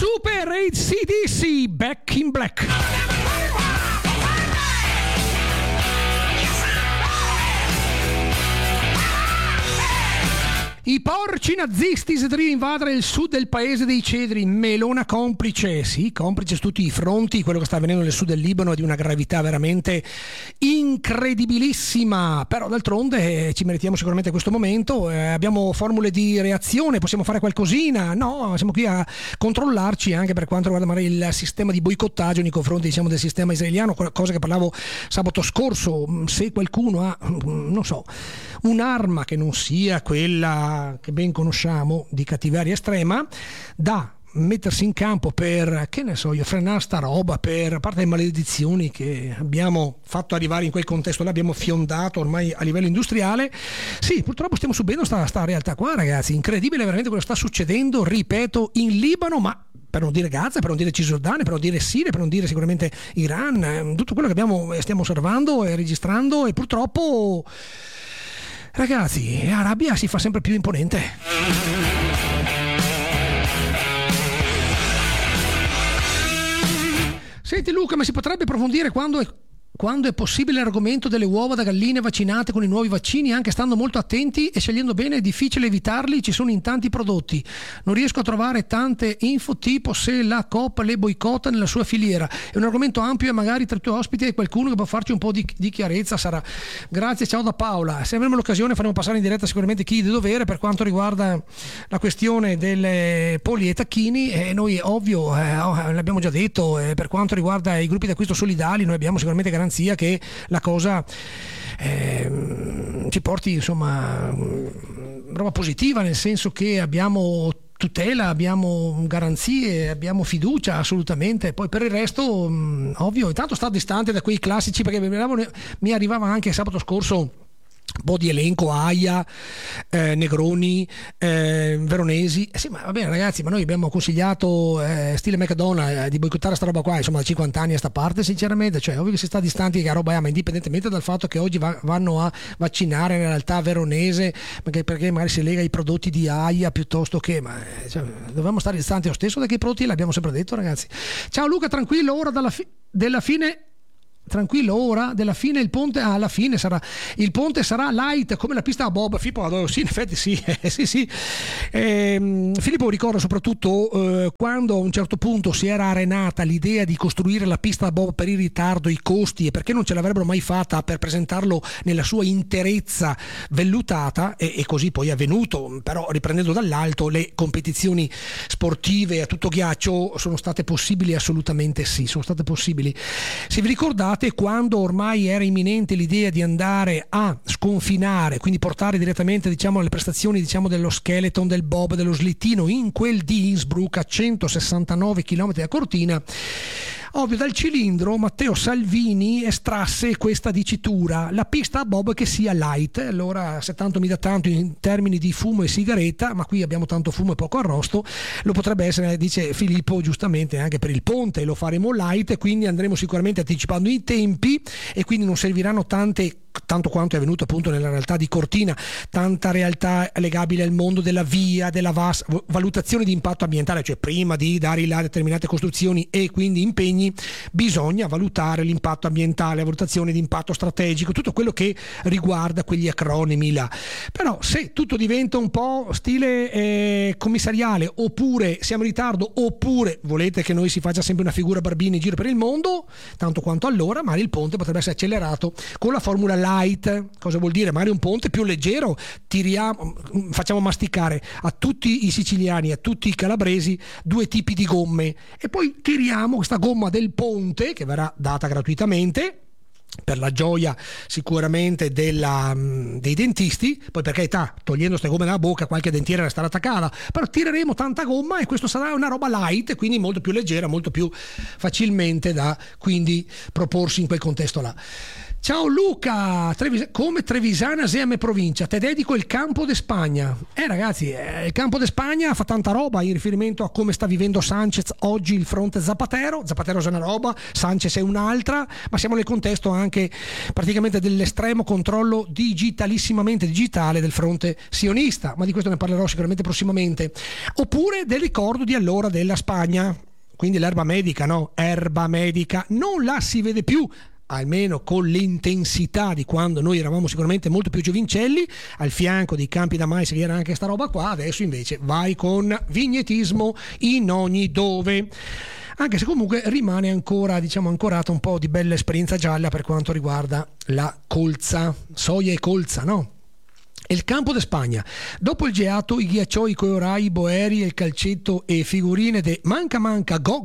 Super AC/DC, Back in Black. I porci nazisti si devono invadere il sud del paese dei cedri, Melona complice, sì, complice su tutti i fronti. Quello che sta avvenendo nel sud del Libano è di una gravità veramente incredibilissima, però d'altronde ci meritiamo sicuramente questo momento, abbiamo formule di reazione, possiamo fare qualcosina, no, siamo qui a controllarci anche per quanto riguarda magari il sistema di boicottaggio nei confronti, diciamo, del sistema israeliano, cosa che parlavo sabato scorso. Se qualcuno ha, non so, un'arma che non sia quella che ben conosciamo di cattiveria estrema da mettersi in campo per, che ne so io, frenare sta roba, per, a parte le maledizioni che abbiamo fatto arrivare in quel contesto, l'abbiamo fiondato ormai a livello industriale. Sì, purtroppo stiamo subendo sta realtà qua, ragazzi, incredibile veramente quello che sta succedendo, ripeto, in Libano, ma per non dire Gaza, per non dire Cisgiordania, per non dire Siria, per non dire sicuramente Iran, tutto quello che stiamo osservando e registrando, e purtroppo, ragazzi, l'Arabia si fa sempre più imponente. Senti Luca, ma si potrebbe approfondire quando è possibile l'argomento delle uova da galline vaccinate con i nuovi vaccini, anche stando molto attenti e scegliendo bene? È difficile evitarli, ci sono in tanti prodotti, non riesco a trovare tante info, tipo se la Coop le boicotta nella sua filiera. È un argomento ampio e magari tra i tuoi ospiti hai qualcuno che può farci un po' di chiarezza, Sara. Grazie, ciao da Paola. Se avremo l'occasione faremo passare in diretta sicuramente chi di dovere per quanto riguarda la questione delle polli e tacchini, e noi ovvio, l'abbiamo già detto, per quanto riguarda i gruppi d'acquisto solidali noi abbiamo sicuramente garanzia che la cosa ci porti, insomma, roba positiva, nel senso che abbiamo tutela, abbiamo garanzie, abbiamo fiducia assolutamente. Poi per il resto ovvio, intanto sta distante da quei classici, perché mi arrivava anche sabato scorso un po' di elenco, Aia, Negroni, Veronesi. Sì, ma va bene ragazzi, ma noi abbiamo consigliato stile McDonald's di boicottare sta roba qua, insomma, da 50 anni a sta parte, sinceramente, cioè ovvio che si sta distanti che roba è, ma indipendentemente dal fatto che oggi vanno a vaccinare in realtà Veronese, perché magari si lega ai prodotti di Aia piuttosto che, ma cioè, dobbiamo stare distanti lo stesso da quei prodotti, l'abbiamo sempre detto, ragazzi. Ciao Luca, tranquillo, ora della fine. Tranquillo, ora della fine il ponte, alla fine il ponte sarà light come la pista a bob. Filippo, sì, in effetti sì, sì. Filippo ricorda soprattutto quando a un certo punto si era arenata l'idea di costruire la pista a bob per il ritardo, i costi, e perché non ce l'avrebbero mai fatta per presentarlo nella sua interezza vellutata, e così poi è avvenuto. Però riprendendo dall'alto, le competizioni sportive a tutto ghiaccio sono state possibili, assolutamente sì, sono state possibili. Se vi ricordate, quando ormai era imminente l'idea di andare a sconfinare, quindi portare direttamente, diciamo, le prestazioni, diciamo, dello skeleton, del bob, dello slittino in quel di Innsbruck a 169 km da Cortina, ovvio dal cilindro Matteo Salvini estrasse questa dicitura: la pista a bob che sia light. Allora, se tanto mi dà tanto in termini di fumo e sigaretta, ma qui abbiamo tanto fumo e poco arrosto, lo potrebbe essere, dice Filippo giustamente, anche per il ponte, lo faremo light, e quindi andremo sicuramente anticipando i tempi, e quindi non serviranno tanto quanto è avvenuto appunto nella realtà di Cortina, tanta realtà legabile al mondo della via, della VAS, valutazione di impatto ambientale, cioè prima di dare là determinate costruzioni e quindi impegni bisogna valutare l'impatto ambientale, valutazione di impatto strategico, tutto quello che riguarda quegli acronimi là. Però se tutto diventa un po' stile commissariale, oppure siamo in ritardo, oppure volete che noi si faccia sempre una figura Barbini in giro per il mondo, tanto quanto allora magari il ponte potrebbe essere accelerato con la formula light. Cosa vuol dire? Magari un ponte più leggero, facciamo masticare a tutti i siciliani, a tutti i calabresi 2 tipi di gomme, e poi tiriamo questa gomma del ponte, che verrà data gratuitamente per la gioia sicuramente dei dentisti. Poi, per carità, togliendo queste gomme dalla bocca qualche dentiera resterà attaccata, però tireremo tanta gomma e questo sarà una roba light, quindi molto più leggera, molto più facilmente da quindi proporsi in quel contesto là. Ciao Luca, come Trevisana Seme provincia, te dedico il Campo de Spagna. Ragazzi, il Campo de Spagna fa tanta roba in riferimento a come sta vivendo Sanchez oggi il fronte Zapatero. Zapatero è una roba, Sanchez è un'altra, ma siamo nel contesto anche praticamente dell'estremo controllo digitalissimamente digitale del fronte sionista, ma di questo ne parlerò sicuramente prossimamente. Oppure del ricordo di allora della Spagna, quindi l'erba medica, no? Erba medica, non la si vede più, almeno con l'intensità di quando noi eravamo sicuramente molto più giovincelli, al fianco dei campi da mais che era anche sta roba qua. Adesso invece vai con vignetismo in ogni dove, anche se comunque rimane ancora, diciamo, ancorata un po' di bella esperienza gialla per quanto riguarda la colza, soia e colza, no? Il Campo de Spagna, dopo il geato, i ghiaccioi, i coiorai, i boeri, il calcetto e figurine de manca go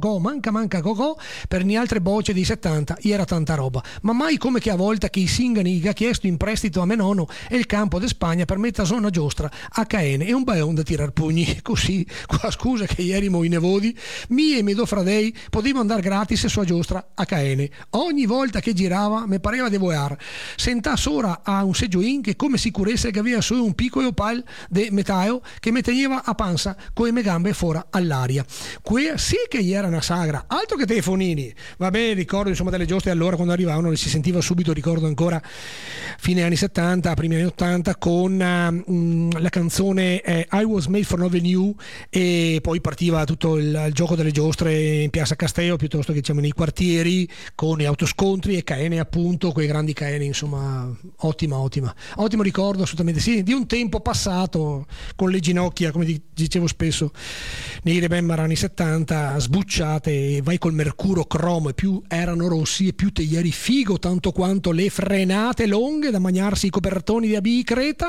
go per ni altre bocce dei 70, era tanta roba, ma mai come che a volta che i singani che ha chiesto in prestito a Menono e il Campo de Spagna per metta zona giostra a Caene e un baon da tirar pugni, così, qua scusa che ieri mo i nevodi, mi e me do fradei potevo andare gratis su a giostra a Caene, ogni volta che girava me pareva di voar, sentà sora a un seggioin che come si curesse che aveva su un pico e opal de metao che mi teneva a panza con le gambe fuori all'aria. Qui sì che era una sagra, altro che telefonini. Vabbè, ricordo insomma delle giostre allora quando arrivavano si sentiva subito, ricordo ancora fine anni 70, primi anni 80 con la canzone I Was Made for Loving You, e poi partiva tutto il gioco delle giostre in Piazza Castello piuttosto che diciamo nei quartieri con gli autoscontri e Caene, appunto quei grandi Caene, insomma ottimo ricordo assolutamente sì, di un tempo passato con le ginocchia, come dicevo spesso nei Rebember anni 70, sbucciate, vai col mercuro cromo e più erano rossi e più te ieri figo tanto quanto le frenate lunghe da mangiarsi i copertoni di bicreta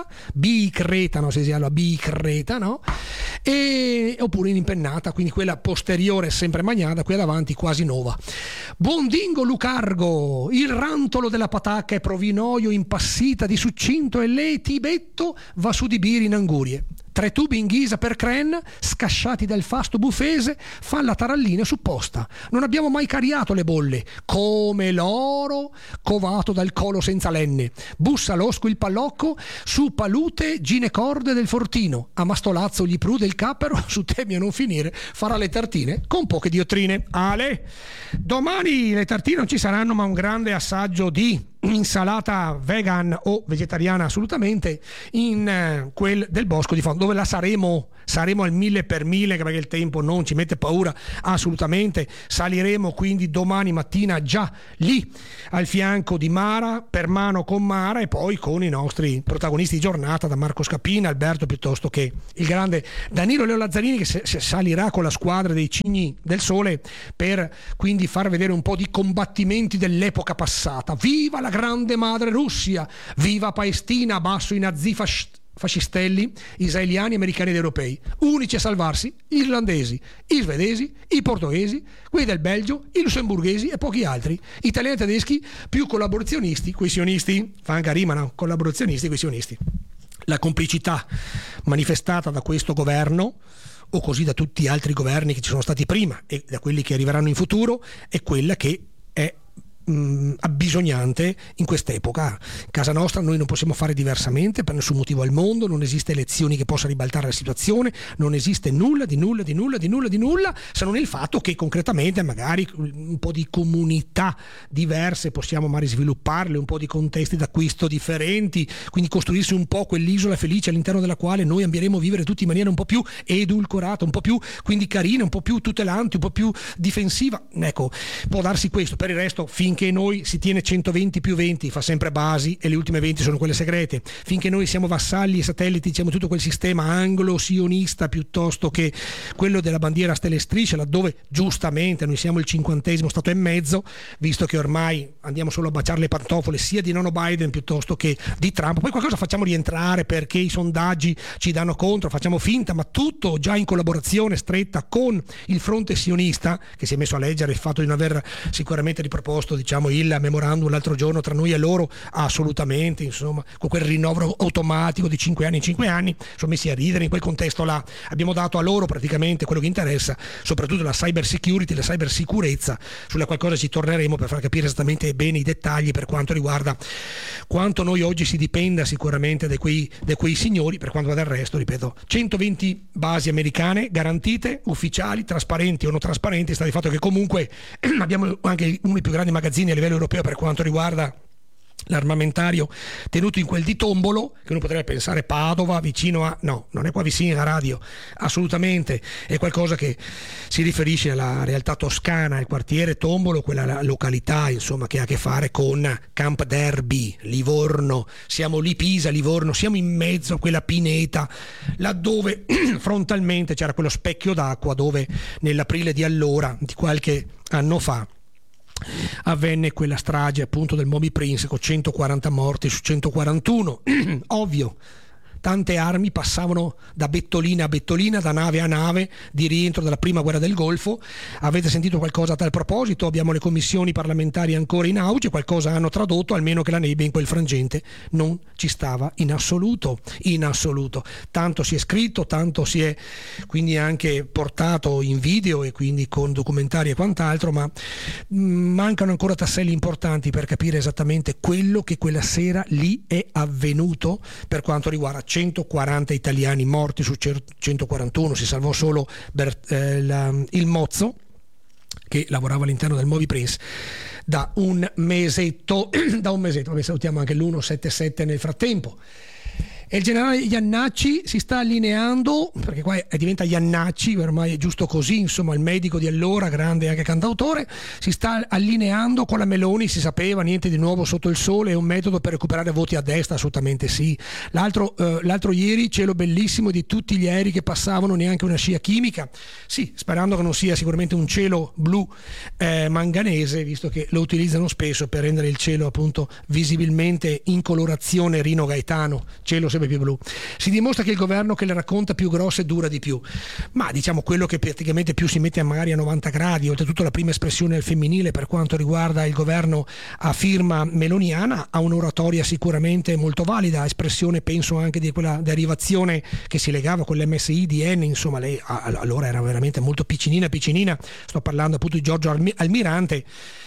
no, se si chiama bicreta, no? E oppure in impennata, quindi quella posteriore sempre magnata, quella davanti quasi nuova. Buondingo Lucargo, il rantolo della patacca e provinoio impassita di succinto e le tibetto va su di biri in angurie. 3 tubi in ghisa per cren, scasciati dal fasto bufese, fan la tarallina supposta. Non abbiamo mai cariato le bolle, come l'oro covato dal colo senza lenne. Bussa l'osco il pallocco, su palute ginecorde del fortino. A mastolazzo gli prude il cappero, su temi a non finire, farà le tartine con poche diottrine. Ale! Domani le tartine non ci saranno, ma un grande assaggio di insalata vegan o vegetariana assolutamente in quel del Bosco di Fondo, dove la saremo al 1000 per 1000, perché il tempo non ci mette paura assolutamente. Saliremo quindi domani mattina già lì al fianco di Mara, per mano con Mara, e poi con i nostri protagonisti di giornata, da Marco Scapina, Alberto, piuttosto che il grande Danilo Leo Lazzarini, che salirà con la squadra dei Cigni del Sole per quindi far vedere un po' di combattimenti dell'epoca passata. Viva la grande madre Russia, viva Palestina, basso i fascistelli israeliani, americani ed europei, unici a salvarsi gli irlandesi, i svedesi, i portoghesi, quelli del Belgio, i lussemburghesi e pochi altri, italiani e tedeschi più collaborazionisti coi sionisti, fa anche rima, no? Collaborazionisti coi sionisti. La complicità manifestata da questo governo, o così da tutti gli altri governi che ci sono stati prima e da quelli che arriveranno in futuro, è quella che è abbisognante in quest'epoca. In casa nostra noi non possiamo fare diversamente per nessun motivo al mondo, non esiste elezioni che possa ribaltare la situazione, non esiste nulla se non il fatto che concretamente magari un po' di comunità diverse possiamo magari svilupparle, un po' di contesti d'acquisto differenti, quindi costruirsi un po' quell'isola felice all'interno della quale noi ambieremo a vivere tutti in maniera un po' più edulcorata, un po' più quindi carina, un po' più tutelante, un po' più difensiva. Ecco, può darsi questo. Per il resto, finché noi si tiene 120 più 20 fa sempre basi e le ultime 20 sono quelle segrete, finché noi siamo vassalli e satelliti, diciamo, tutto quel sistema anglo-sionista piuttosto che quello della bandiera a stelle e strisce, laddove giustamente noi siamo il 50° stato e mezzo, visto che ormai andiamo solo a baciare le pantofole sia di nonno Biden piuttosto che di Trump. Poi qualcosa facciamo rientrare perché i sondaggi ci danno contro, facciamo finta, ma tutto già in collaborazione stretta con il fronte sionista, che si è messo a leggere il fatto di non aver sicuramente riproposto, diciamo, diciamo il memorandum l'altro giorno tra noi e loro, assolutamente, insomma, con quel rinnovo automatico di 5 anni in 5 anni, sono messi a ridere in quel contesto là. Abbiamo dato a loro praticamente quello che interessa, soprattutto la cyber security, la cyber sicurezza, sulla qualcosa ci torneremo per far capire esattamente bene i dettagli per quanto riguarda quanto noi oggi si dipenda sicuramente da quei signori. Per quanto riguarda il resto, ripeto, 120 basi americane garantite, ufficiali, trasparenti o non trasparenti, sta di fatto che comunque abbiamo anche uno dei più grandi magazzini a livello europeo per quanto riguarda l'armamentario tenuto in quel di Tombolo, che uno potrebbe pensare Padova, vicino a... no, non è qua vicino a Radio, assolutamente, è qualcosa che si riferisce alla realtà toscana, il quartiere Tombolo, quella località insomma che ha a che fare con Camp Derby, Livorno, siamo lì, Pisa, Livorno, siamo in mezzo a quella pineta laddove frontalmente c'era quello specchio d'acqua dove nell'aprile di allora, di qualche anno fa, avvenne quella strage appunto del Moby Prince con 140 morti su 141. Ovvio, tante armi passavano da bettolina a bettolina, da nave a nave, di rientro dalla prima guerra del Golfo. Avete sentito qualcosa a tal proposito? Abbiamo le commissioni parlamentari ancora in auge, qualcosa hanno tradotto, almeno che la nebbia in quel frangente non ci stava in assoluto, tanto si è scritto, tanto si è quindi anche portato in video e quindi con documentari e quant'altro, ma mancano ancora tasselli importanti per capire esattamente quello che quella sera lì è avvenuto per quanto riguarda 140 italiani morti su 141, si salvò solo il Mozzo, che lavorava all'interno del Moby Prince da un mesetto, vabbè, salutiamo anche l'177 nel frattempo. E il generale Iannacci si sta allineando, perché qua diventa Iannacci, ormai è giusto così, insomma, il medico di allora, grande anche cantautore, si sta allineando con la Meloni, si sapeva, niente di nuovo sotto il sole, è un metodo per recuperare voti a destra, assolutamente sì. L'altro ieri, cielo bellissimo di tutti gli aerei che passavano, neanche una scia chimica, sì, sperando che non sia sicuramente un cielo blu manganese, visto che lo utilizzano spesso per rendere il cielo appunto visibilmente in colorazione Rino Gaetano, cielo più blu. Si dimostra che il governo che le racconta più grosse dura di più, ma diciamo quello che praticamente più si mette magari a 90 gradi, oltretutto la prima espressione al femminile per quanto riguarda il governo a firma meloniana, ha un'oratoria sicuramente molto valida, espressione penso anche di quella derivazione che si legava con l'MSI di N, insomma lei allora era veramente molto piccinina, sto parlando appunto di Giorgio Almirante,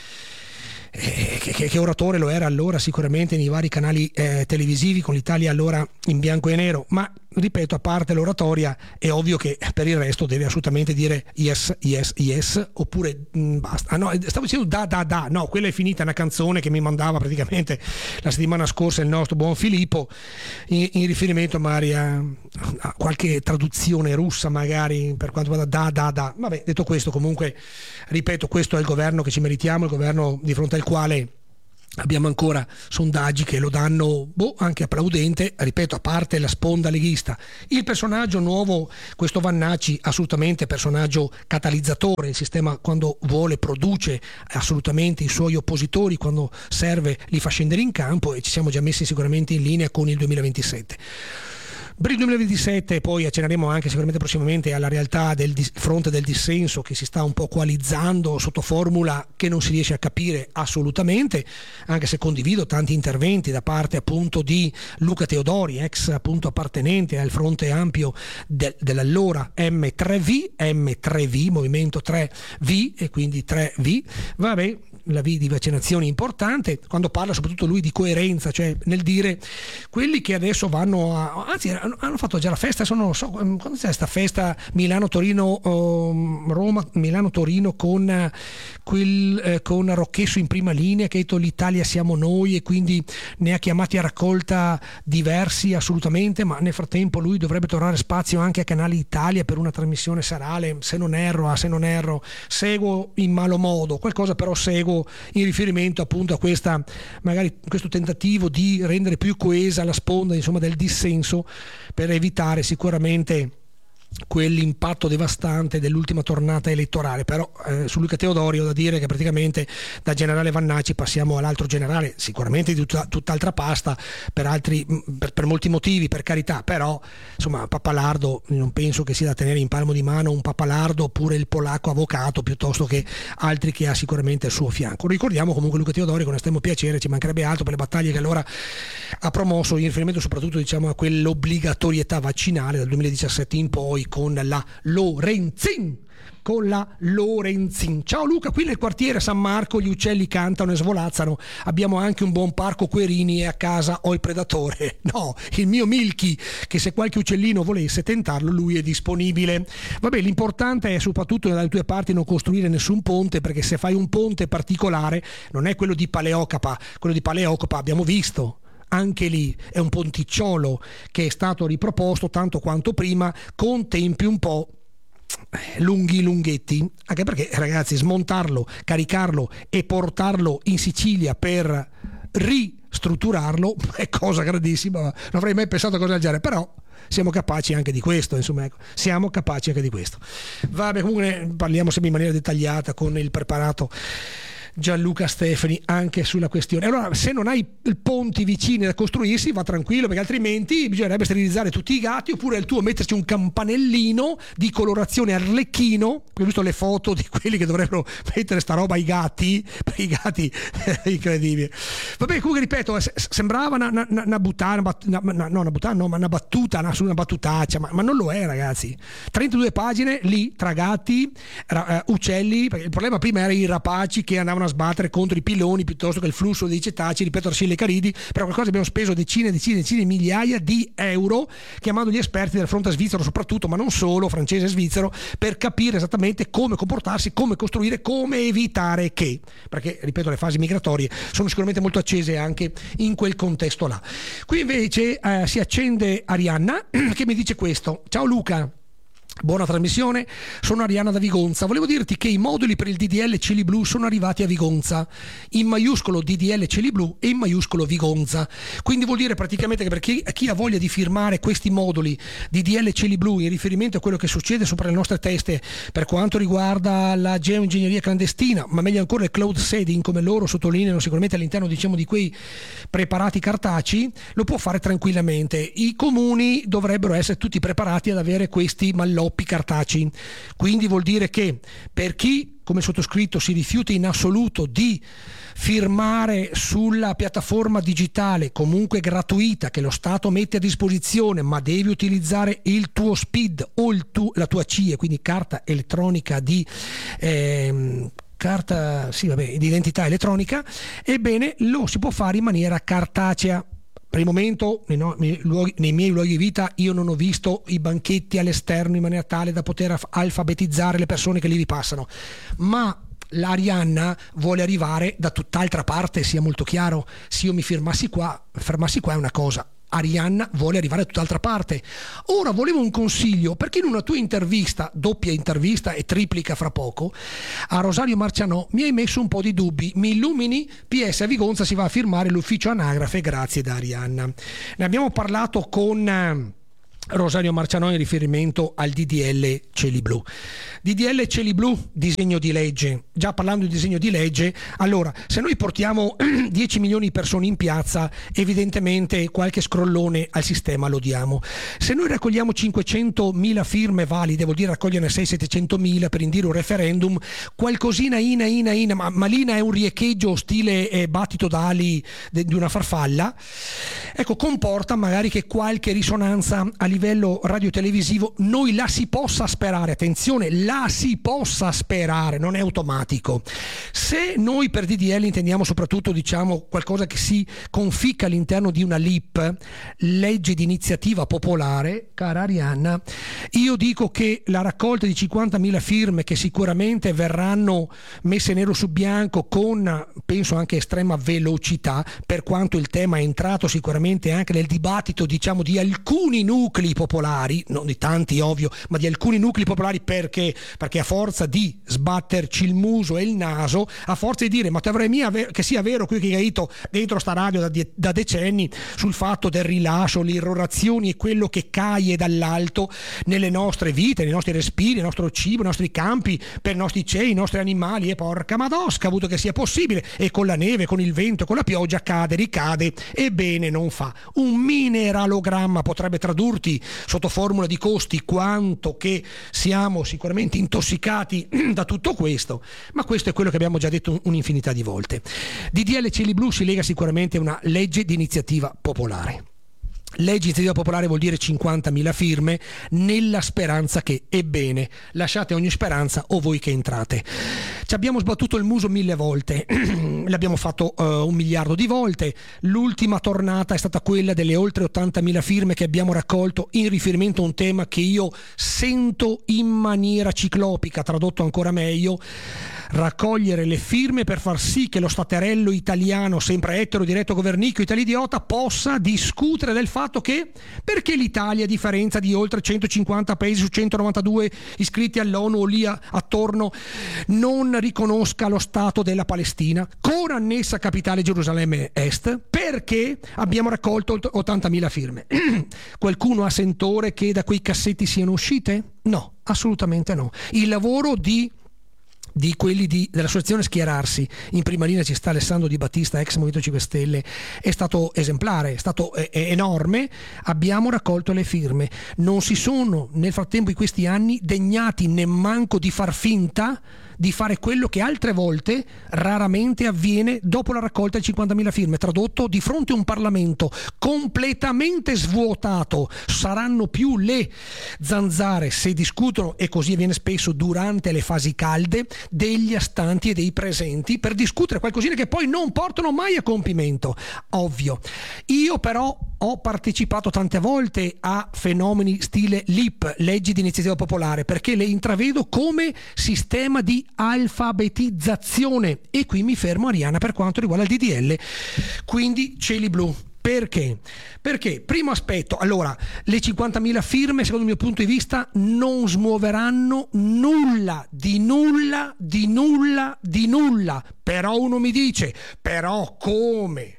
che oratore lo era allora sicuramente nei vari canali televisivi con l'Italia allora in bianco e nero, ma ripeto, a parte l'oratoria è ovvio che per il resto deve assolutamente dire yes oppure basta. No, stavo dicendo da, no, quella è finita, una canzone che mi mandava praticamente la settimana scorsa il nostro buon Filippo in riferimento magari a qualche traduzione russa magari per quanto riguarda da. Vabbè, detto questo, comunque ripeto, questo è il governo che ci meritiamo, il governo di fronte al quale abbiamo ancora sondaggi che lo danno anche applaudente, ripeto, a parte la sponda leghista. Il personaggio nuovo, questo Vannacci, assolutamente personaggio catalizzatore, il sistema quando vuole produce assolutamente i suoi oppositori, quando serve li fa scendere in campo e ci siamo già messi sicuramente in linea con il 2027. Per il 2027 poi accenneremo anche sicuramente prossimamente alla realtà del fronte del dissenso che si sta un po' coalizzando sotto formula che non si riesce a capire assolutamente, anche se condivido tanti interventi da parte appunto di Luca Teodori, ex appunto appartenente al fronte ampio dell'allora M3V, Movimento 3V e quindi 3V, vabbè, la V di vaccinazioni importante, quando parla soprattutto lui di coerenza, cioè nel dire quelli che adesso vanno anzi hanno fatto già la festa, non lo so, quando c'è questa festa Milano-Torino, Milano-Torino con Rocchesso in prima linea che ha detto l'Italia siamo noi e quindi ne ha chiamati a raccolta diversi assolutamente, ma nel frattempo lui dovrebbe trovare spazio anche a Canale Italia per una trasmissione serale, se non erro, seguo in malo modo, qualcosa però seguo in riferimento appunto a questa magari questo tentativo di rendere più coesa la sponda insomma del dissenso per evitare sicuramente quell'impatto devastante dell'ultima tornata elettorale. Però su Luca Teodori ho da dire che praticamente da generale Vannacci passiamo all'altro generale, sicuramente di tutt'altra pasta, per molti motivi, per carità, però insomma Pappalardo non penso che sia da tenere in palmo di mano un Pappalardo oppure il polacco avvocato piuttosto che altri che ha sicuramente al suo fianco. Ricordiamo comunque Luca Teodori con estremo piacere, ci mancherebbe altro, per le battaglie che allora ha promosso in riferimento soprattutto a quell'obbligatorietà vaccinale dal 2017 in poi con la Lorenzin. Ciao Luca, qui nel quartiere San Marco gli uccelli cantano e svolazzano, abbiamo anche un buon parco Querini e a casa ho il predatore, no, il mio Milky, che se qualche uccellino volesse tentarlo lui è disponibile. Vabbè, l'importante è soprattutto dalle tue parti non costruire nessun ponte, perché se fai un ponte particolare non è quello di Paleocapa, quello di Paleocapa abbiamo visto, anche lì è un ponticciolo che è stato riproposto tanto quanto prima con tempi un po' lunghetti, anche perché ragazzi smontarlo, caricarlo e portarlo in Sicilia per ristrutturarlo è cosa grandissima, non avrei mai pensato a cosa del genere, però siamo capaci anche di questo, insomma, ecco, siamo capaci anche di questo. Vabbè, comunque parliamo sempre in maniera dettagliata con il preparato Gianluca Stefani anche sulla questione. Allora, se non hai ponti vicini da costruirsi, va tranquillo, perché altrimenti bisognerebbe sterilizzare tutti i gatti, oppure il tuo metterci un campanellino di colorazione arlecchino. Ho visto le foto di quelli che dovrebbero mettere sta roba ai gatti, per i gatti incredibile. Vabbè, comunque ripeto, sembrava una battutaccia, ma non lo è, ragazzi. 32 pagine lì tra gatti, uccelli, perché il problema prima era i rapaci che andavano a sbattere contro i piloni piuttosto che il flusso dei cetacei, ripeto, Arcille Caridi. Per qualcosa abbiamo speso decine migliaia di euro chiamando gli esperti del fronte svizzero soprattutto, ma non solo, francese e svizzero, per capire esattamente come comportarsi, come costruire, come evitare che, perché ripeto le fasi migratorie sono sicuramente molto accese anche in quel contesto là. Qui invece si accende Arianna che mi dice questo: ciao Luca, buona trasmissione, sono Arianna da Vigonza. Volevo dirti che i moduli per il DDL Cieli Blu sono arrivati a Vigonza, in maiuscolo DDL Cieli Blu e in maiuscolo Vigonza. Quindi vuol dire praticamente che per chi ha voglia di firmare questi moduli DDL Cieli Blu in riferimento a quello che succede sopra le nostre teste per quanto riguarda la geoingegneria clandestina, ma meglio ancora il cloud seeding, come loro sottolineano sicuramente all'interno di quei preparati cartacei, lo può fare tranquillamente. I comuni dovrebbero essere tutti preparati ad avere questi malloppi cartacei, quindi vuol dire che per chi come sottoscritto si rifiuta in assoluto di firmare sulla piattaforma digitale comunque gratuita che lo Stato mette a disposizione, ma devi utilizzare il tuo SPID o la tua CIE, quindi carta elettronica di di identità elettronica, ebbene lo si può fare in maniera cartacea. Per il momento nei miei luoghi di vita io non ho visto i banchetti all'esterno in maniera tale da poter alfabetizzare le persone che lì vi passano, ma l'Arianna vuole arrivare da tutt'altra parte, sia molto chiaro. Se io mi fermassi qua è una cosa, Arianna vuole arrivare da tutt'altra parte. Ora volevo un consiglio, perché in una tua intervista, doppia intervista e triplica fra poco, a Rosario Marcianò mi hai messo un po' di dubbi. Mi illumini? PS a Vigonza si va a firmare l'ufficio anagrafe, grazie da Arianna. Ne abbiamo parlato con Rosario Marcianò in riferimento al DDL Cieli Blu. DDL Cieli Blu, disegno di legge. Già parlando di disegno di legge, allora, se noi portiamo 10 milioni di persone in piazza, evidentemente qualche scrollone al sistema lo diamo. Se noi raccogliamo 500.000 firme valide, vuol dire raccoglierne 600-700.000 per indire un referendum, qualcosina ma l'ina è un riecheggio stile battito d'ali di una farfalla, ecco, comporta magari che qualche risonanza a livello radiotelevisivo noi la si possa sperare, attenzione, la si possa sperare, non è automatico. Se noi per DDL intendiamo soprattutto qualcosa che si conficca all'interno di una LIP, legge di iniziativa popolare, cara Arianna, io dico che la raccolta di 50.000 firme che sicuramente verranno messe nero su bianco con, penso, anche estrema velocità, per quanto il tema è entrato sicuramente anche nel dibattito di alcuni nuclei nuclei popolari, non di tanti ovvio, ma di alcuni nuclei popolari, perché a forza di sbatterci il muso e il naso, a forza di dire ma te avrei che sia vero qui che hai detto dentro sta radio da decenni sul fatto del rilascio, le irrorazioni e quello che caie dall'alto nelle nostre vite, nei nostri respiri, il nostro cibo, i nostri campi, per i nostri cei, i nostri animali, e porca madosca, avuto che sia possibile, e con la neve, con il vento, con la pioggia cade, ricade, ebbene non fa. Un mineralogramma potrebbe tradurti sotto formula di costi quanto che siamo sicuramente intossicati da tutto questo, ma questo è quello che abbiamo già detto un'infinità di volte. DDL Cieli Blu si lega sicuramente a una legge di iniziativa popolare. Legge di iniziativa popolare vuol dire 50.000 firme, nella speranza che, ebbene, lasciate ogni speranza o voi che entrate. Ci abbiamo sbattuto il muso 1000 volte, l'abbiamo fatto 1 miliardo di volte. L'ultima tornata è stata quella delle oltre 80.000 firme che abbiamo raccolto in riferimento a un tema che io sento in maniera ciclopica, tradotto ancora meglio: raccogliere le firme per far sì che lo staterello italiano, sempre etero, diretto, governicchio, italidiota, possa discutere del fatto che perché l'Italia, a differenza di oltre 150 paesi su 192 iscritti all'ONU o lì attorno, non riconosca lo Stato della Palestina con annessa capitale Gerusalemme Est, perché abbiamo raccolto 80.000 firme. Qualcuno ha sentore che da quei cassetti siano uscite? No, assolutamente no. Il lavoro di quelli dell'associazione Schierarsi, in prima linea ci sta Alessandro Di Battista, ex Movimento 5 Stelle, è stato esemplare, è stato enorme. Abbiamo raccolto le firme, non si sono nel frattempo in questi anni degnati nemmanco di far finta di fare quello che altre volte raramente avviene dopo la raccolta di 50.000 firme. Tradotto, di fronte a un Parlamento completamente svuotato, saranno più le zanzare, se discutono, e così avviene spesso durante le fasi calde, degli astanti e dei presenti per discutere qualcosina che poi non portano mai a compimento. Ovvio. Io però ho partecipato tante volte a fenomeni stile LIP, leggi di iniziativa popolare, perché le intravedo come sistema di alfabetizzazione, e qui mi fermo, Arianna, per quanto riguarda il DDL, quindi Cieli Blu. Perché? Perché, primo aspetto, allora, le 50.000 firme, secondo il mio punto di vista, non smuoveranno nulla, di nulla. Però uno mi dice, però come?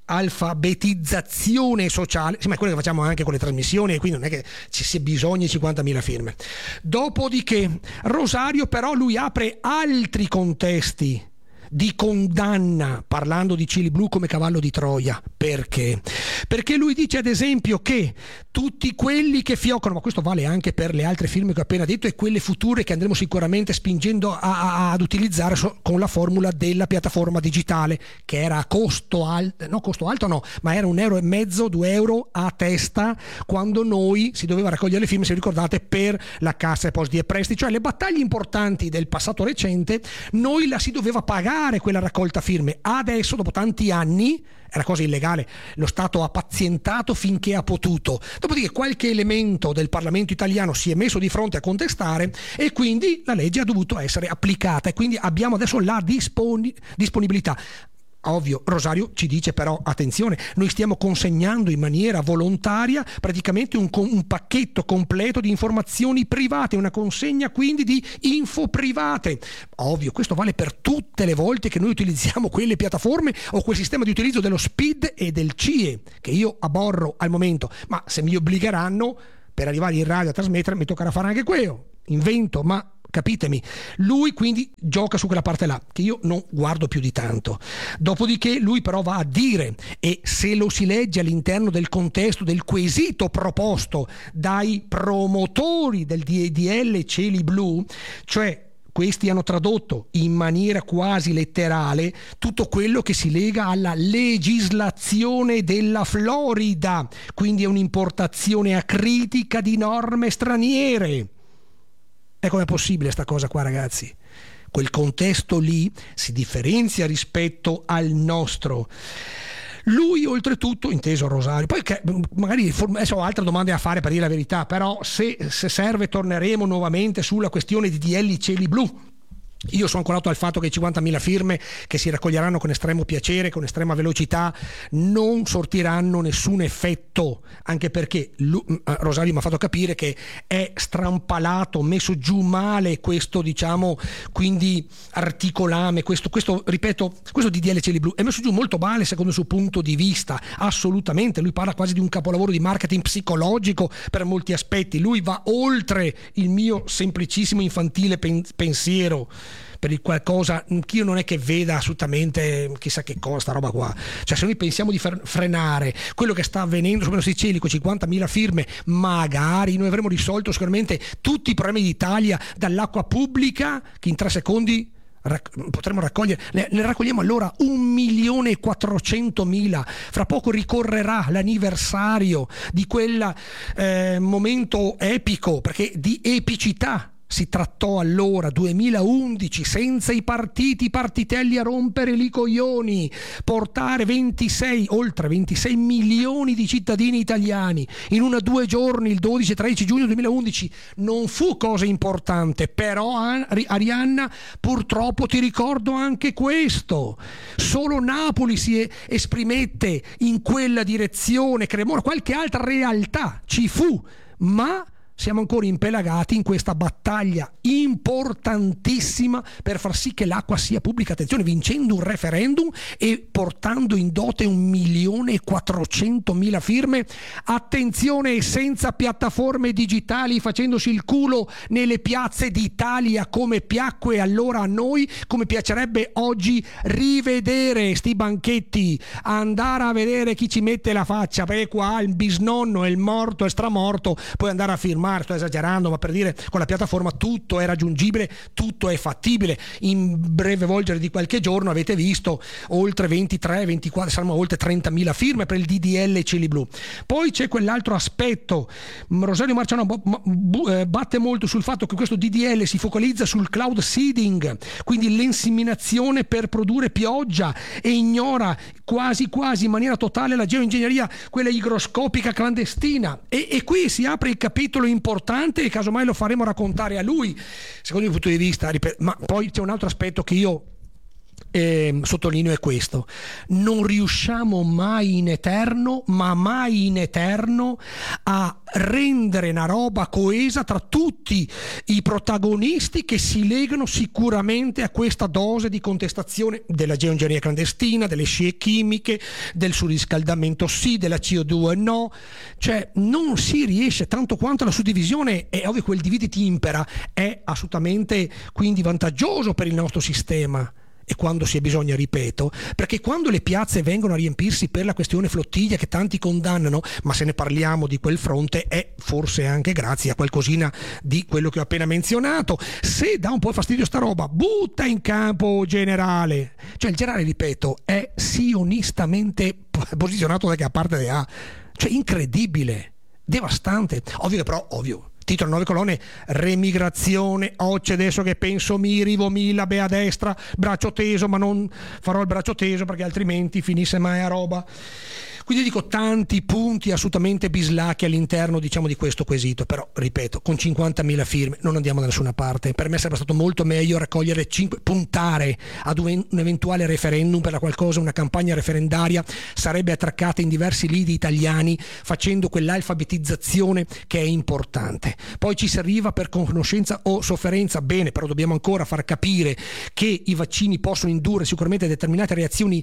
Alfabetizzazione sociale, sì, ma è quello che facciamo anche con le trasmissioni, e quindi non è che ci sia bisogno di 50.000 firme. Dopodiché Rosario però lui apre altri contesti di condanna, parlando di Cieli Blu come cavallo di Troia. Perché? Perché lui dice ad esempio che tutti quelli che fioccano, ma questo vale anche per le altre firme che ho appena detto e quelle future che andremo sicuramente spingendo ad utilizzare con la formula della piattaforma digitale, che era a costo alto, ma era 1,50 €, 2 euro a testa, quando noi si doveva raccogliere le firme, se ricordate, per la Cassa Depositi e Prestiti, cioè le battaglie importanti del passato recente, noi la si doveva pagare quella raccolta firme. Adesso, dopo tanti anni, era cosa illegale, lo Stato ha pazientato finché ha potuto, dopodiché qualche elemento del Parlamento italiano si è messo di fronte a contestare, e quindi la legge ha dovuto essere applicata, e quindi abbiamo adesso la disponibilità. Ovvio, Rosario ci dice però, attenzione, noi stiamo consegnando in maniera volontaria praticamente un pacchetto completo di informazioni private, una consegna quindi di info private. Ovvio, questo vale per tutte le volte che noi utilizziamo quelle piattaforme o quel sistema di utilizzo dello SPID e del CIE, che io aborro al momento, ma se mi obbligheranno per arrivare in radio a trasmettere mi toccherà fare anche quello. Invento, ma capitemi. Lui quindi gioca su quella parte là che io non guardo più di tanto. Dopodiché lui però va a dire, e se lo si legge all'interno del contesto del quesito proposto dai promotori del DDL Cieli Blu, cioè questi hanno tradotto in maniera quasi letterale tutto quello che si lega alla legislazione della Florida, quindi è un'importazione acritica di norme straniere. E com'è possibile sta cosa qua, ragazzi? Quel contesto lì si differenzia rispetto al nostro. Lui oltretutto, inteso Rosario, poi magari adesso ho altre domande a fare per dire la verità, però se serve torneremo nuovamente sulla questione di DDL Cieli Blu. Io sono ancorato al fatto che i 50.000 firme che si raccoglieranno con estremo piacere, con estrema velocità, non sortiranno nessun effetto, anche perché Rosario mi ha fatto capire che è strampalato, messo giù male questo, diciamo, quindi articolame, questo ripeto, questo DDL Cieli Blu è messo giù molto male secondo il suo punto di vista, assolutamente. Lui parla quasi di un capolavoro di marketing psicologico per molti aspetti, lui va oltre il mio semplicissimo infantile pensiero per il qualcosa che io non è che veda assolutamente chissà che cosa sta roba qua. Cioè, se noi pensiamo di frenare quello che sta avvenendo sui nostri cieli con 50.000 firme, magari noi avremo risolto sicuramente tutti i problemi d'Italia, dall'acqua pubblica che in 3 secondi potremmo raccogliere, ne raccogliamo allora 1.400.000. Fra poco ricorrerà l'anniversario di quel momento epico, perché di epicità si trattò allora, 2011, senza i partitelli a rompere i coglioni, portare oltre 26 milioni di cittadini italiani in 2 giorni, il 12 e 13 giugno 2011, non fu cosa importante. Però Arianna, purtroppo ti ricordo anche questo: solo Napoli si esprimette in quella direzione, Cremona, qualche altra realtà ci fu, ma siamo ancora impelagati in questa battaglia importantissima per far sì che l'acqua sia pubblica. Attenzione, vincendo un referendum e portando in dote 1.400.000 firme. Attenzione, senza piattaforme digitali, facendosi il culo nelle piazze d'Italia come piacque allora a noi, come piacerebbe oggi rivedere sti banchetti, andare a vedere chi ci mette la faccia, perché qua il bisnonno e il morto e stramorto puoi andare a firmare. Sto esagerando, ma per dire, con la piattaforma tutto è raggiungibile, tutto è fattibile. In breve volgere di qualche giorno avete visto oltre 23, 24, saranno oltre 30.000 firme per il DDL Cieli Blu. Poi c'è quell'altro aspetto, Rosario Marciano batte molto sul fatto che questo DDL si focalizza sul cloud seeding, quindi l'inseminazione per produrre pioggia, e ignora quasi in maniera totale la geoingegneria, quella igroscopica clandestina, e qui si apre il capitolo importante e casomai lo faremo raccontare a lui secondo il punto di vista, ma poi c'è un altro aspetto che io sottolineo, è questo: non riusciamo mai in eterno a rendere una roba coesa tra tutti i protagonisti che si legano sicuramente a questa dose di contestazione della geoingegneria clandestina, delle scie chimiche, del surriscaldamento sì, della CO2 no. Cioè non si riesce, tanto quanto la suddivisione, è ovvio, quel dividiti impera è assolutamente quindi vantaggioso per il nostro sistema. E quando si ha bisogno, ripeto, perché quando le piazze vengono a riempirsi per la questione flottiglia che tanti condannano, ma se ne parliamo di quel fronte è forse anche grazie a qualcosina di quello che ho appena menzionato. Se dà un po' fastidio sta roba, butta in campo generale. Cioè il generale, ripeto, è sionistamente posizionato da che parte de A. Cioè incredibile, devastante. Ovvio, titolo 9 colonne, remigrazione, occe adesso che penso mi rivo be a destra, braccio teso, ma non farò il braccio teso perché altrimenti finisse mai a roba. Quindi dico, tanti punti assolutamente bislacchi all'interno, diciamo, di questo quesito, però ripeto, con 50.000 firme non andiamo da nessuna parte. Per me sarebbe stato molto meglio raccogliere puntare ad un eventuale referendum per la qualcosa, una campagna referendaria sarebbe attraccata in diversi lidi italiani, facendo quell'alfabetizzazione che è importante. Poi ci si arriva per conoscenza o sofferenza, bene, però dobbiamo ancora far capire che i vaccini possono indurre sicuramente determinate reazioni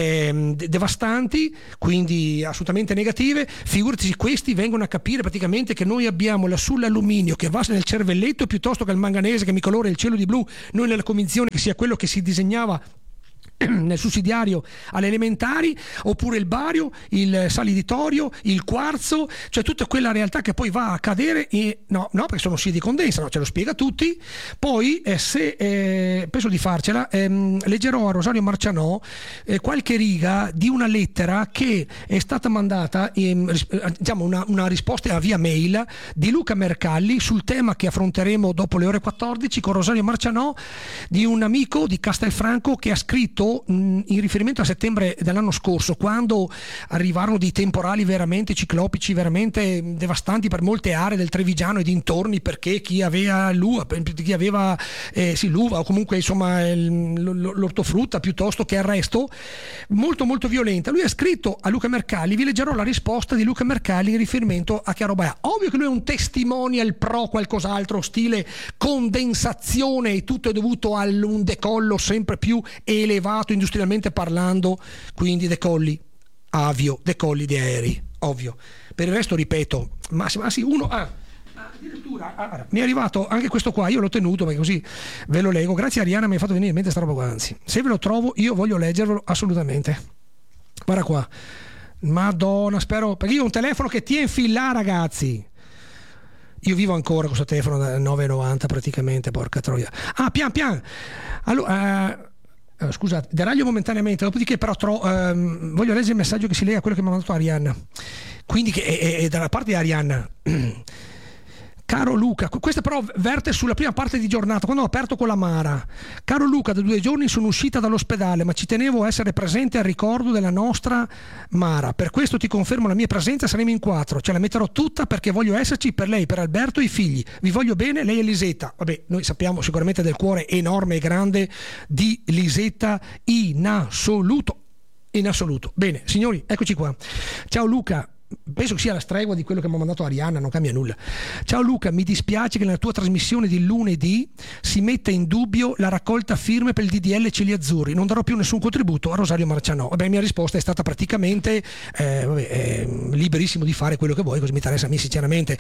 devastanti, quindi assolutamente negative. Figurati se questi vengono a capire praticamente che noi abbiamo lassù l'alluminio che va nel cervelletto piuttosto che il manganese che mi colora il cielo di blu, noi nella convinzione che sia quello che si disegnava nel sussidiario alle elementari, oppure il bario, il saliditorio, il quarzo, cioè tutta quella realtà che poi va a cadere no, perché sono ossidati di condensa, no, ce lo spiega tutti. Poi penso di farcela, leggerò a Rosario Marcianò qualche riga di una lettera che è stata mandata, diciamo una risposta via mail di Luca Mercalli sul tema che affronteremo dopo le ore 14 con Rosario Marcianò, di un amico di Castelfranco che ha scritto scritto in riferimento a settembre dell'anno scorso, quando arrivarono dei temporali veramente ciclopici, veramente devastanti per molte aree del Trevigiano e dintorni, perché chi aveva l'uva o comunque insomma l'ortofrutta piuttosto che il resto, molto molto violenta. Lui ha scritto a Luca Mercalli, vi leggerò la risposta di Luca Mercalli in riferimento a che roba è. Ovvio che lui è un testimonial pro qualcos'altro, stile condensazione, e tutto è dovuto a un decollo sempre più elevato industrialmente parlando, quindi decolli avio, decolli di aerei, ovvio. Per il resto ripeto, ma sì, uno addirittura mi è arrivato anche questo qua, io l'ho tenuto perché così ve lo leggo. Grazie Arianna, mi hai fatto venire in mente sta roba qua, anzi se ve lo trovo io voglio leggervelo assolutamente. Guarda qua, madonna, spero, perché io ho un telefono che tiene in fila, ragazzi. Io vivo ancora con questo telefono da 9,90 praticamente, porca troia. Pian. Allora, scusate, deraglio momentaneamente, dopodiché però voglio leggere il messaggio che si lega a quello che mi ha mandato Arianna. Quindi che è dalla parte di Arianna. Caro Luca, questa però verte sulla prima parte di giornata, quando ho aperto con la Mara. Caro Luca, da 2 giorni sono uscita dall'ospedale, ma ci tenevo a essere presente al ricordo della nostra Mara. Per questo ti confermo la mia presenza, saremo in 4. Ce la metterò tutta perché voglio esserci per lei, per Alberto e i figli. Vi voglio bene, lei e Lisetta. Vabbè, noi sappiamo sicuramente del cuore enorme e grande di Lisetta in assoluto. Bene, signori, eccoci qua. Ciao Luca. Penso che sia la stregua di quello che mi ha mandato Arianna, non cambia nulla. Ciao Luca, mi dispiace che nella tua trasmissione di lunedì si metta in dubbio la raccolta firme per il DDL Cieli Azzurri. Non darò più nessun contributo a Rosario Marcianò. Vabbè, la mia risposta è stata praticamente liberissimo di fare quello che vuoi, così mi interessa a me sinceramente.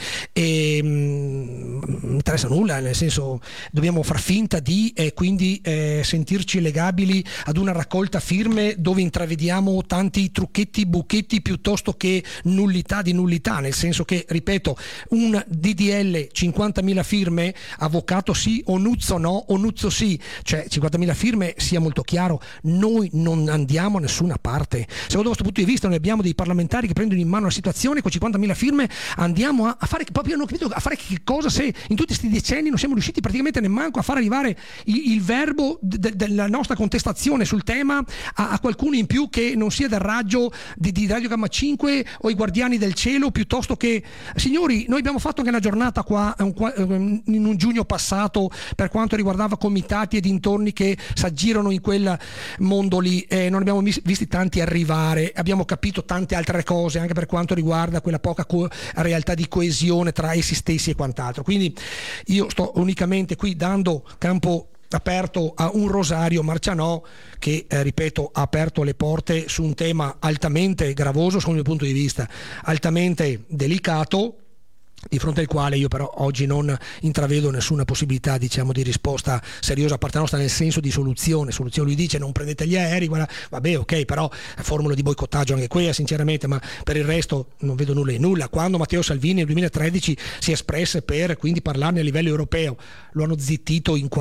Non interessa nulla, nel senso dobbiamo far finta di quindi sentirci legabili ad una raccolta firme dove intravediamo tanti trucchetti, buchetti piuttosto che nullità di nullità, nel senso che, ripeto, un DDL 50.000 firme, avvocato sì, Onuzzo no, Onuzzo sì, cioè 50.000 firme, sia molto chiaro, noi non andiamo a nessuna parte. Secondo questo punto di vista noi abbiamo dei parlamentari che prendono in mano la situazione, con 50.000 firme andiamo a fare, proprio non ho capito a fare che cosa, se in tutti questi decenni non siamo riusciti praticamente nemmanco a far arrivare il verbo della nostra contestazione sul tema a qualcuno in più che non sia del raggio di Radio Gamma 5 o i guardiani del cielo, piuttosto che, signori, noi abbiamo fatto anche una giornata qua in un giugno passato per quanto riguardava comitati e dintorni che s'aggirano in quel mondo lì, non abbiamo visti tanti arrivare, abbiamo capito tante altre cose anche per quanto riguarda quella poca realtà di coesione tra essi stessi e quant'altro. Quindi io sto unicamente qui dando campo aperto a un Rosario Marcianò che, ripeto, ha aperto le porte su un tema altamente gravoso, secondo il mio punto di vista, altamente delicato, di fronte al quale io però oggi non intravedo nessuna possibilità, diciamo, di risposta seriosa a parte nostra, nel senso di soluzione. Lui dice non prendete gli aerei, guarda, vabbè, ok, però formula di boicottaggio anche quella sinceramente, ma per il resto non vedo nulla di nulla. Quando Matteo Salvini nel 2013 si espresse per quindi parlarne a livello europeo, lo hanno zittito in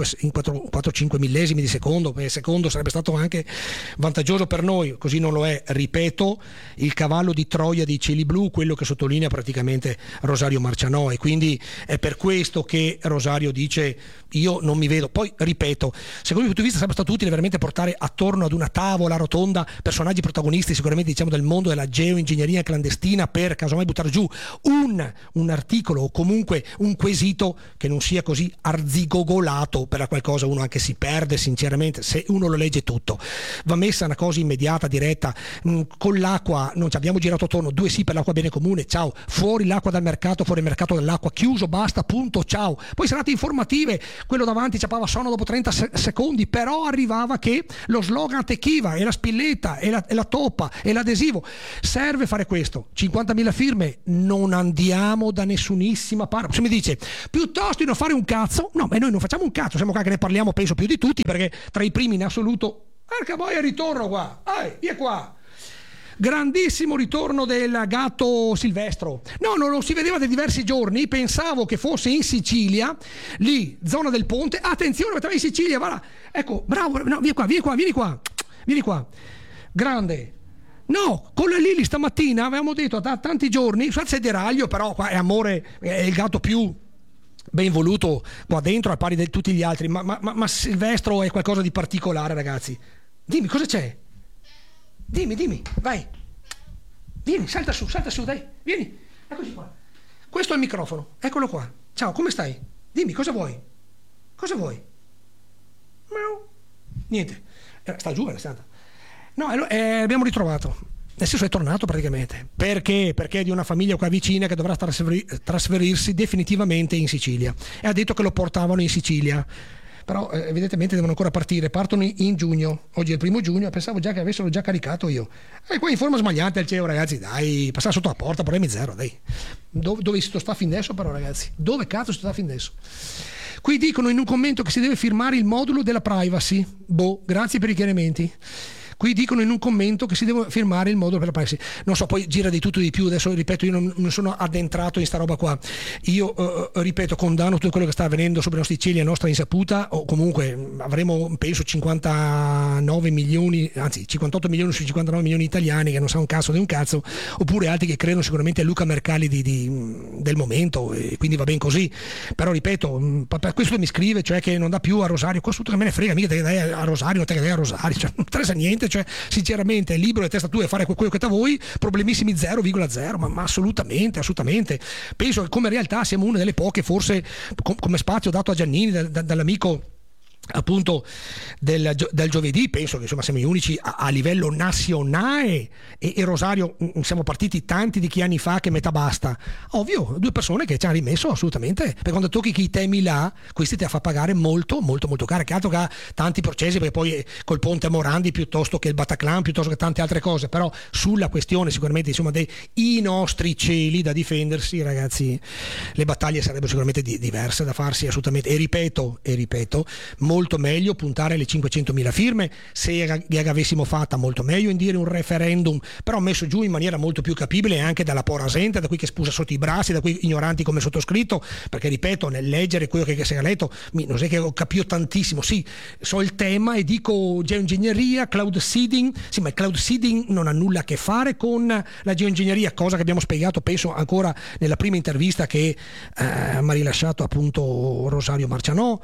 4-5 millesimi di secondo, per secondo sarebbe stato anche vantaggioso per noi, così non lo è, ripeto, il cavallo di Troia dei cieli blu, quello che sottolinea praticamente Rosario Marcianò, e quindi è per questo che Rosario dice io non mi vedo. Poi ripeto, secondo il mio punto di vista sarebbe stato utile veramente portare attorno ad una tavola rotonda personaggi protagonisti sicuramente, diciamo, del mondo della geoingegneria clandestina, per casomai buttare giù un articolo o comunque un quesito che non sia così arzigogolato, per la qualcosa uno anche si perde sinceramente se uno lo legge tutto. Va messa una cosa immediata, diretta, con l'acqua non ci abbiamo girato attorno, 2 sì per l'acqua bene comune, ciao, fuori l'acqua dal mercato, fuori il mercato dell'acqua, chiuso, basta, punto, ciao. Poi serate informative, quello davanti ciapava sonno dopo 30 secondi, però arrivava che lo slogan attecchiva, e la spilletta, e la toppa, e l'adesivo. Serve fare questo. 50.000 firme, non andiamo da nessunissima parte. Se mi dice, piuttosto di non fare un cazzo, no, ma noi non facciamo un cazzo, siamo qua che ne parliamo, penso, più di tutti, perché tra i primi in assoluto, perché poi è ritorno qua, via qua. Grandissimo ritorno del gatto Silvestro. No, non lo si vedeva da diversi giorni, pensavo che fosse in Sicilia, lì, zona del ponte. Attenzione, mettevo in Sicilia, guarda. Ecco, bravo, no, vieni qua. Grande. No, con la Lili stamattina avevamo detto da tanti giorni, scusate se deraglio, però qua è amore, è il gatto più ben voluto qua dentro al pari di tutti gli altri, ma Silvestro è qualcosa di particolare, ragazzi. Dimmi cosa c'è, dimmi, vai, vieni, salta su, dai, vieni, eccoci qua, questo è il microfono, eccolo qua, ciao, come stai? Dimmi cosa vuoi. Niente, sta giù, è stata. No, abbiamo ritrovato. Nel senso è tornato praticamente. Perché? Perché è di una famiglia qua vicina che dovrà trasferirsi definitivamente in Sicilia. E ha detto che lo portavano in Sicilia. Però evidentemente devono ancora partire. Partono in giugno. Oggi è il 1° giugno. Pensavo già che avessero già caricato io. E qua in forma smagliante al CEO, ragazzi. Dai, passare sotto la porta, problemi zero, dai. Dove si sta fin adesso però, ragazzi? Dove cazzo si sta fin adesso? Qui dicono in un commento che si deve firmare il modulo della privacy. Grazie per i chiarimenti. Qui dicono in un commento che si deve firmare il modulo per la privacy. Non so, poi gira di tutto di più. Adesso ripeto, io non sono addentrato in sta roba qua. Io ripeto, condanno tutto quello che sta avvenendo sopra i nostri cieli a nostra insaputa, o comunque avremo, penso, 59 milioni, anzi 58 milioni su 59 milioni di italiani che non sa un cazzo di un cazzo, oppure altri che credono sicuramente a Luca Mercalli del momento, e quindi va ben così. Però ripeto, per questo mi scrive, cioè che non dà più a Rosario, questo tutto che me ne frega, mica te che dai a Rosario, te che dai a Rosario, cioè non interessa niente. Cioè sinceramente è libero e testa tua e fare quello che te vuoi, problemissimi 0,0, ma assolutamente, penso che come realtà siamo una delle poche, forse come spazio dato a Giannini dall'amico appunto del giovedì, penso che insomma siamo gli unici a livello nazionale, e Rosario siamo partiti tanti di che anni fa che metà basta, ovvio, 2 persone che ci hanno rimesso assolutamente, perché quando tocchi quei temi là questi te la fa pagare molto caro, che altro che ha tanti processi, perché poi col ponte a Morandi piuttosto che il Bataclan, piuttosto che tante altre cose, però sulla questione sicuramente insomma dei nostri cieli da difendersi, ragazzi, le battaglie sarebbero sicuramente diverse da farsi assolutamente, e ripeto, molto meglio puntare alle 500.000 firme, se avessimo fatta molto meglio indire un referendum, però messo giù in maniera molto più capibile anche dalla pora gente, da qui che spusa sotto i bracci, da qui ignoranti come sottoscritto, perché ripeto, nel leggere quello che si è letto non è che ho capito tantissimo, sì, so il tema e dico geoingegneria, cloud seeding, sì, ma il cloud seeding non ha nulla a che fare con la geoingegneria, cosa che abbiamo spiegato penso ancora nella prima intervista che mi ha rilasciato appunto Rosario Marcianò.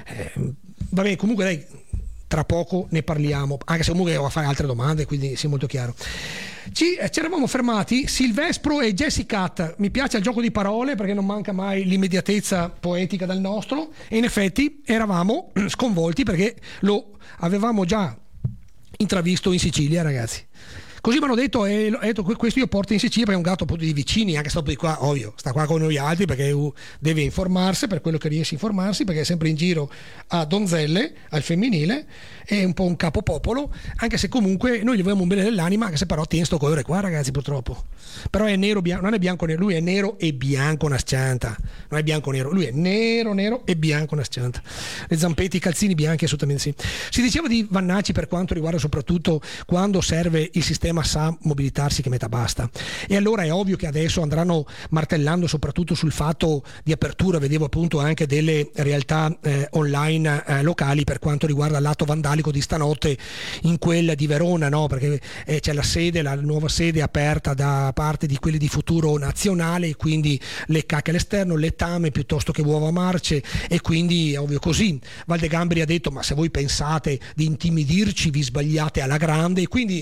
Vabbè, comunque dai, tra poco ne parliamo, anche se comunque devo fare altre domande, quindi sia molto chiaro. Ci eravamo fermati, Silvestro e Jessica, mi piace il gioco di parole perché non manca mai l'immediatezza poetica del nostro, e in effetti eravamo sconvolti perché lo avevamo già intravisto in Sicilia, ragazzi. Così mi hanno detto, questo io porto in Sicilia perché è un gatto appunto di vicini, anche stato di qua, ovvio, sta qua con noi altri perché deve informarsi per quello che riesce a informarsi, perché è sempre in giro a donzelle, al femminile, è un po' un capopopolo, anche se comunque noi gli vogliamo un bene dell'anima, anche se però tiene sto colore qua, ragazzi, purtroppo. Però è nero, non è bianco nero, lui è nero e bianco nascianta, non è bianco nero, lui è nero e bianco nascianta. Le zampette, i calzini bianchi, assolutamente sì. Si diceva di Vannacci per quanto riguarda soprattutto quando serve il sistema sa mobilitarsi che metà basta, e allora è ovvio che adesso andranno martellando soprattutto sul fatto di apertura, vedevo appunto anche delle realtà online locali per quanto riguarda l'atto vandalico di stanotte in quella di Verona, no? Perché c'è la nuova sede aperta da parte di quelli di Futuro Nazionale, quindi le cacche all'esterno, letame piuttosto che uova marce, e quindi è ovvio così. Valdegambri ha detto ma se voi pensate di intimidirci vi sbagliate alla grande, e quindi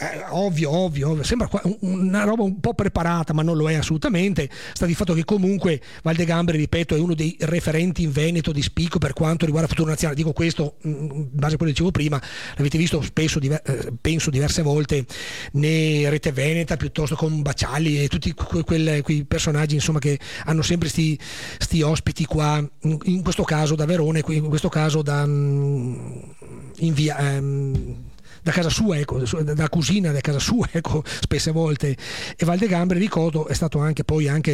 ovvio, sembra una roba un po' preparata, ma non lo è assolutamente. Sta di fatto che comunque Valdegambri, ripeto, è uno dei referenti in Veneto di spicco per quanto riguarda Futuro Nazionale. Dico questo in base a quello che dicevo prima, l'avete visto spesso, penso diverse volte, né Rete Veneta piuttosto con Bacialli e tutti quei personaggi insomma che hanno sempre sti ospiti qua, in questo caso da Verona, in questo caso da casa sua, ecco, da cugina da casa sua, ecco, spesse volte. E Valdegambri, ricordo, è stato anche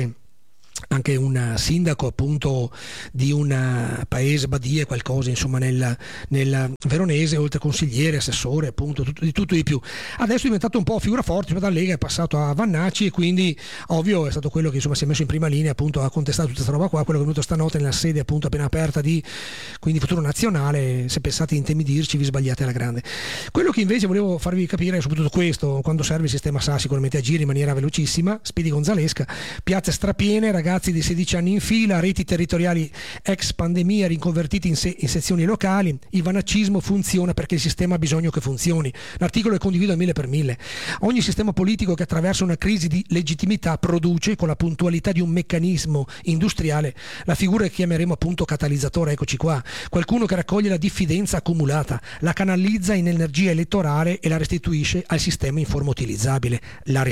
un sindaco appunto di un paese, Badie, qualcosa insomma nel veronese, oltre consigliere, assessore, appunto di tutto di più. Adesso è diventato un po' figura forte, dalla Lega è passato a Vannacci, e quindi ovvio è stato quello che insomma si è messo in prima linea appunto a contestare tutta questa roba qua, quello che è venuto stanotte nella sede appunto appena aperta di quindi Futuro Nazionale. Se pensate di intimidirci vi sbagliate alla grande. Quello che invece volevo farvi capire è soprattutto questo: quando serve il sistema sa sicuramente agire in maniera velocissima, spedi gonzalesca, piazze strapiene, ragazzi, dazi di 16 anni in fila, reti territoriali ex pandemia riconvertiti in sezioni locali. Il vanaccismo funziona perché il sistema ha bisogno che funzioni. L'articolo è condiviso al 1000%. Ogni sistema politico che attraversa una crisi di legittimità produce, con la puntualità di un meccanismo industriale, la figura che chiameremo appunto catalizzatore. Eccoci qua, qualcuno che raccoglie la diffidenza accumulata, la canalizza in energia elettorale e la restituisce al sistema in forma utilizzabile.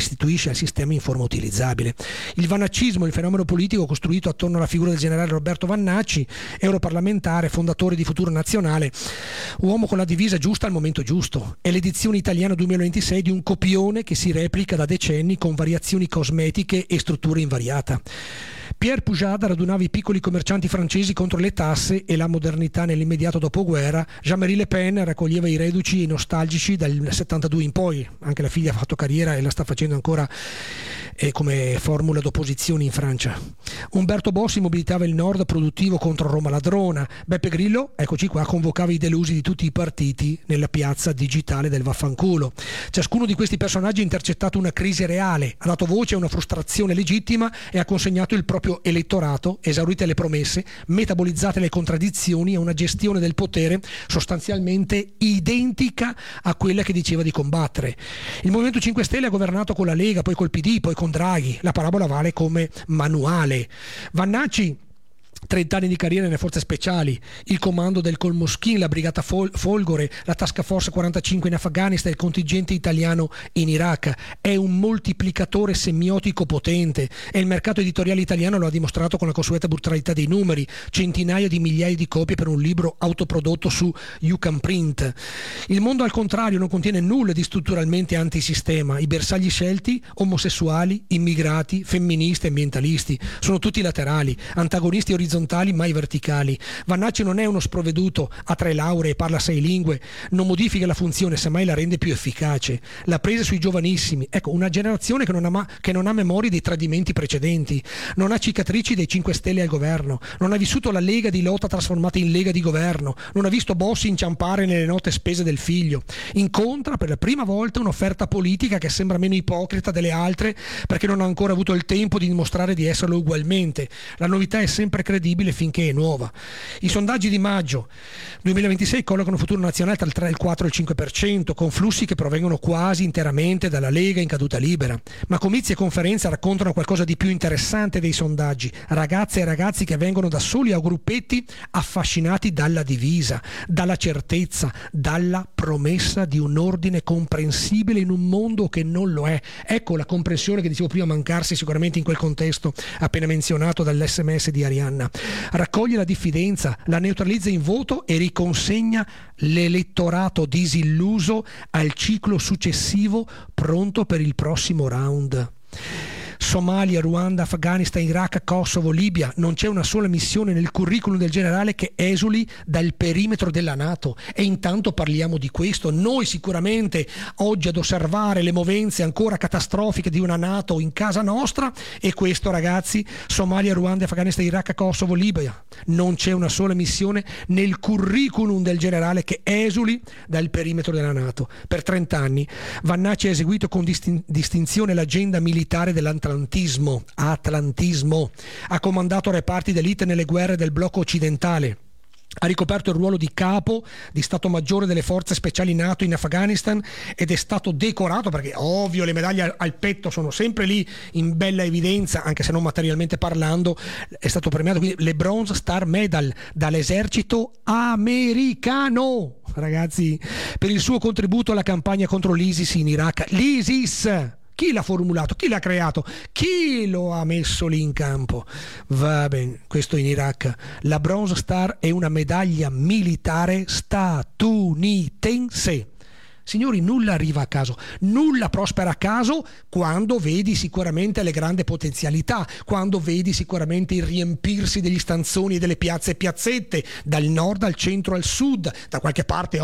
Il vanaccismo è il fenomeno politico costruito attorno alla figura del generale Roberto Vannacci, europarlamentare, fondatore di Futuro Nazionale, uomo con la divisa giusta al momento giusto. È l'edizione italiana 2026 di un copione che si replica da decenni con variazioni cosmetiche e struttura invariata. Pierre Poujade radunava i piccoli commercianti francesi contro le tasse e la modernità nell'immediato dopoguerra. Jean-Marie Le Pen raccoglieva i reduci e i nostalgici dal 72 in poi. Anche la figlia ha fatto carriera e la sta facendo ancora come formula d'opposizione in Francia. Umberto Bossi mobilitava il nord produttivo contro Roma ladrona. Beppe Grillo, eccoci qua, convocava i delusi di tutti i partiti nella piazza digitale del vaffanculo. Ciascuno di questi personaggi ha intercettato una crisi reale, ha dato voce a una frustrazione legittima e ha consegnato il proprio elettorato, esaurite le promesse, metabolizzate le contraddizioni, a una gestione del potere sostanzialmente identica a quella che diceva di combattere. Il Movimento 5 Stelle ha governato con la Lega, poi col PD, poi con Draghi. La parabola vale come manuale. Vannacci, 30 anni di carriera nelle forze speciali, il comando del Colmoschin, la brigata Folgore, la Task Force 45 in Afghanistan, il contingente italiano in Iraq. È un moltiplicatore semiotico potente e il mercato editoriale italiano lo ha dimostrato con la consueta brutalità dei numeri: centinaia di migliaia di copie per un libro autoprodotto su You Can Print. Il mondo, al contrario, non contiene nulla di strutturalmente antisistema. I bersagli scelti: omosessuali, immigrati, femministi, ambientalisti, sono tutti laterali, antagonisti orizzontali, mai verticali. Vannacci non è uno sprovveduto, ha 3 lauree e parla 6 lingue, non modifica la funzione, semmai la rende più efficace. La presa sui giovanissimi, ecco, una generazione che non ha memoria dei tradimenti precedenti, non ha cicatrici dei 5 Stelle al governo, non ha vissuto la Lega di lotta trasformata in Lega di governo, non ha visto Bossi inciampare nelle note spese del figlio. Incontra per la prima volta un'offerta politica che sembra meno ipocrita delle altre perché non ha ancora avuto il tempo di dimostrare di esserlo ugualmente. La novità è sempre credibile finché è nuova. I sondaggi di maggio 2026 collocano Futuro Nazionale tra il 3, il 4 e il 5%, con flussi che provengono quasi interamente dalla Lega in caduta libera. Ma comizi e conferenze raccontano qualcosa di più interessante dei sondaggi: ragazze e ragazzi che vengono da soli o gruppetti affascinati dalla divisa, dalla certezza, dalla promessa di un ordine comprensibile in un mondo che non lo è. Ecco la comprensione che dicevo prima mancarsi sicuramente in quel contesto appena menzionato dall'SMS di Arianna. Raccoglie la diffidenza, la neutralizza in voto e riconsegna l'elettorato disilluso al ciclo successivo, pronto per il prossimo round. Somalia, Ruanda, Afghanistan, Iraq, Kosovo, Libia. Non c'è una sola missione nel curriculum del generale che esuli dal perimetro della NATO. E intanto parliamo di questo. Noi sicuramente oggi ad osservare le movenze ancora catastrofiche di una NATO in casa nostra, e questo, ragazzi, Somalia, Ruanda, Afghanistan, Iraq, Kosovo, Libia. Non c'è una sola missione nel curriculum del generale che esuli dal perimetro della NATO. Per 30 anni Vannacci ha eseguito con distinzione l'agenda militare dell'Atlantismo. Ha comandato reparti d'élite nelle guerre del blocco occidentale. Ha ricoperto il ruolo di capo di Stato Maggiore delle forze speciali NATO in Afghanistan ed è stato decorato, perché ovvio le medaglie al petto sono sempre lì in bella evidenza, anche se non materialmente parlando. È stato premiato quindi le Bronze Star Medal dall'esercito americano, ragazzi, per il suo contributo alla campagna contro l'ISIS in Iraq. L'ISIS! Chi l'ha formulato? Chi l'ha creato? Chi lo ha messo lì in campo? Va bene, questo in Iraq. La Bronze Star è una medaglia militare statunitense. Signori, nulla arriva a caso, nulla prospera a caso quando vedi sicuramente le grandi potenzialità, quando vedi sicuramente il riempirsi degli stanzoni e delle piazze e piazzette, dal nord al centro al sud, da qualche parte